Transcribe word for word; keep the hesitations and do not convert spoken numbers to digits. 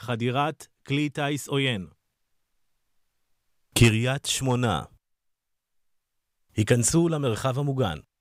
חדירת כלי טיס עוין. קריית שמונה. היכנסו למרחב המוגן.